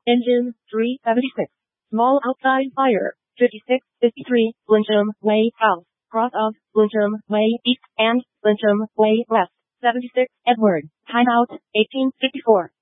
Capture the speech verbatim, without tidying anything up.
Engine three seventy-six. Small outside fire. fifty-six fifty-three Blenheim Way South. Cross of Blenheim Way East and Blenheim Way West. seventy-six Edward. Timeout eighteen fifty-four.